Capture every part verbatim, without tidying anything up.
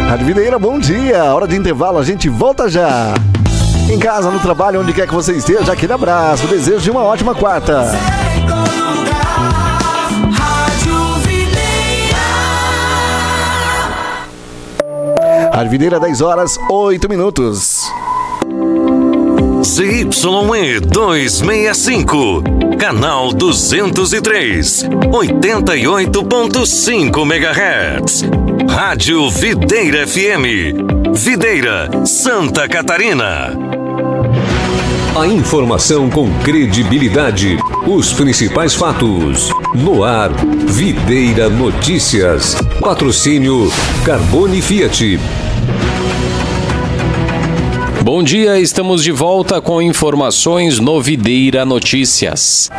Rádio Videira, bom dia. Hora de intervalo, a gente volta já. Em casa, no trabalho, onde quer que você esteja, aquele abraço. Desejo de uma ótima quarta. Rádio Videira, dez horas, oito minutos. Z Y E duzentos e sessenta e cinco, canal duzentos e três, oitenta e oito ponto cinco megahertz. Rádio Videira F M, Videira, Santa Catarina. A informação com credibilidade, os principais fatos. No ar, Videira Notícias. Patrocínio Carbone Fiat. Bom dia, estamos de volta com informações no Videira Notícias.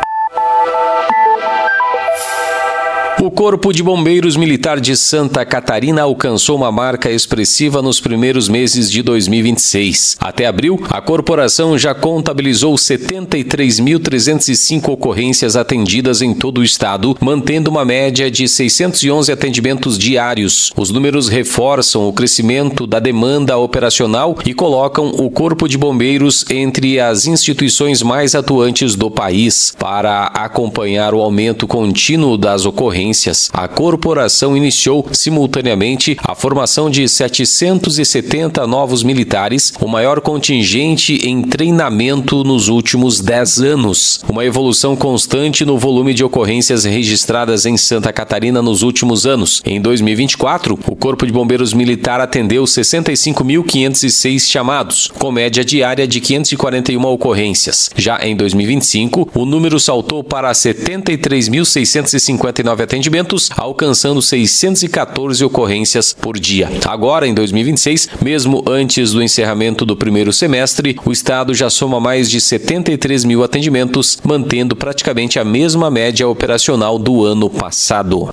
O Corpo de Bombeiros Militar de Santa Catarina alcançou uma marca expressiva nos primeiros meses de dois mil e vinte e seis. Até abril, a corporação já contabilizou setenta e três mil trezentas e cinco ocorrências atendidas em todo o estado, mantendo uma média de seiscentos e onze atendimentos diários. Os números reforçam o crescimento da demanda operacional e colocam o Corpo de Bombeiros entre as instituições mais atuantes do país. Para acompanhar o aumento contínuo das ocorrências, a corporação iniciou simultaneamente a formação de setecentos e setenta novos militares, o maior contingente em treinamento nos últimos dez anos. Uma evolução constante no volume de ocorrências registradas em Santa Catarina nos últimos anos. Em dois mil e vinte e quatro, o Corpo de Bombeiros Militar atendeu sessenta e cinco mil quinhentos e seis chamados, com média diária de quinhentas e quarenta e uma ocorrências. Já em dois mil e vinte e cinco, o número saltou para setenta e três mil seiscentos e cinquenta e nove atendimentos, alcançando seiscentas e quatorze ocorrências por dia. Agora, em dois mil e vinte e seis, mesmo antes do encerramento do primeiro semestre, o estado já soma mais de setenta e três mil atendimentos, mantendo praticamente a mesma média operacional do ano passado.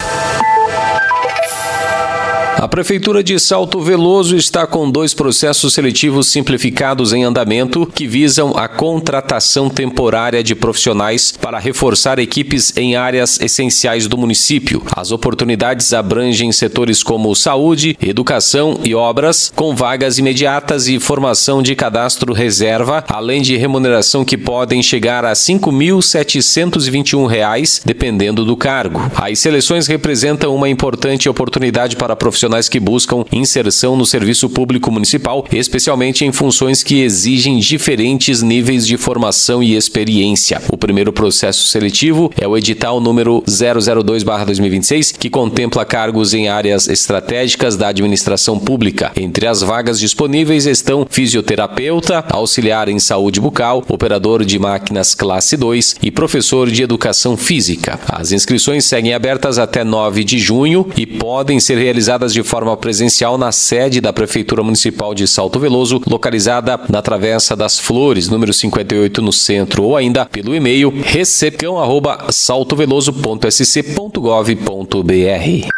A Prefeitura de Salto Veloso está com dois processos seletivos simplificados em andamento que visam a contratação temporária de profissionais para reforçar equipes em áreas essenciais do município. As oportunidades abrangem setores como saúde, educação e obras, com vagas imediatas e formação de cadastro reserva, além de remuneração que podem chegar a cinco mil setecentos e vinte e um reais, dependendo do cargo. As seleções representam uma importante oportunidade para profissionais que buscam inserção no serviço público municipal, especialmente em funções que exigem diferentes níveis de formação e experiência. O primeiro processo seletivo é o edital número zero zero dois barra dois mil e vinte e seis, que contempla cargos em áreas estratégicas da administração pública. Entre as vagas disponíveis estão fisioterapeuta, auxiliar em saúde bucal, operador de máquinas classe dois e professor de educação física. As inscrições seguem abertas até nove de junho e podem ser realizadas de forma presencial na sede da Prefeitura Municipal de Salto Veloso, localizada na Travessa das Flores, número cinquenta e oito, no centro, ou ainda pelo e-mail recepcão arroba saltoveloso ponto s c ponto gov ponto b r.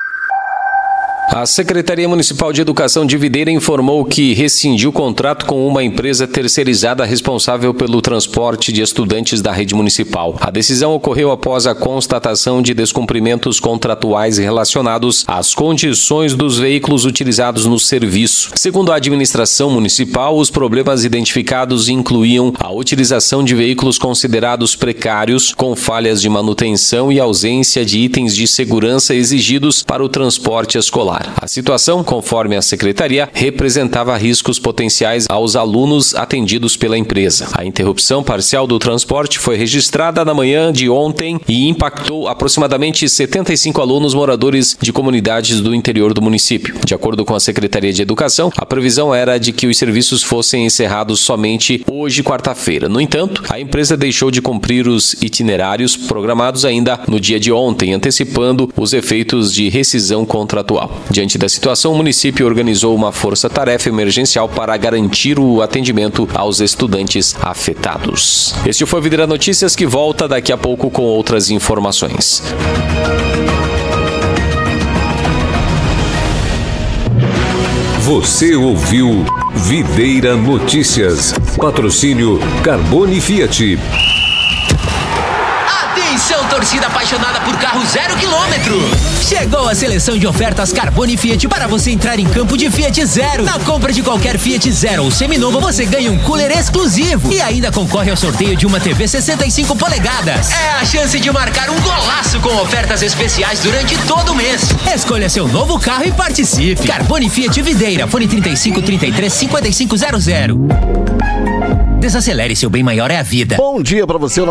A Secretaria Municipal de Educação de Videira informou que rescindiu o contrato com uma empresa terceirizada responsável pelo transporte de estudantes da rede municipal. A decisão ocorreu após a constatação de descumprimentos contratuais relacionados às condições dos veículos utilizados no serviço. Segundo a administração municipal, os problemas identificados incluíam a utilização de veículos considerados precários, com falhas de manutenção e ausência de itens de segurança exigidos para o transporte escolar. A situação, conforme a secretaria, representava riscos potenciais aos alunos atendidos pela empresa. A interrupção parcial do transporte foi registrada na manhã de ontem e impactou aproximadamente setenta e cinco alunos moradores de comunidades do interior do município. De acordo com a Secretaria de Educação, a previsão era de que os serviços fossem encerrados somente hoje, quarta-feira. No entanto, a empresa deixou de cumprir os itinerários programados ainda no dia de ontem, antecipando os efeitos de rescisão contratual. Diante da situação, o município organizou uma força-tarefa emergencial para garantir o atendimento aos estudantes afetados. Este foi o Videira Notícias, que volta daqui a pouco com outras informações. Você ouviu Videira Notícias. Patrocínio Carbone Fiat. Atenção, torcedor! torcida apaixonada por carro zero quilômetro. Chegou a seleção de ofertas Carbone Fiat para você entrar em campo de Fiat Zero. Na compra de qualquer Fiat Zero ou seminovo, você ganha um cooler exclusivo e ainda concorre ao sorteio de uma T V sessenta e cinco polegadas. É a chance de marcar um golaço com ofertas especiais durante todo o mês. Escolha seu novo carro e participe. Carbone Fiat Videira, fone trinta e cinco, trinta e três, cinquenta e cinco zero zero. Desacelere, seu bem maior é a vida. Bom dia pra você.